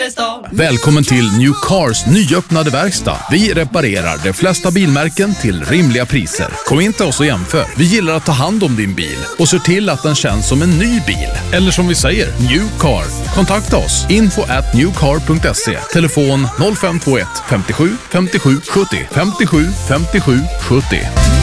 stan. Välkommen till New Cars nyöppnade verkstad. Vi reparerar de flesta bilmärken till rimliga priser. Kom in till oss och jämför. Vi gillar att ta hand om din bil och ser till att den känns som en ny bil. Eller som vi säger, New Car. Kontakta oss. info@newcar.se. Telefon 0521 57 57 70. 57 57 70.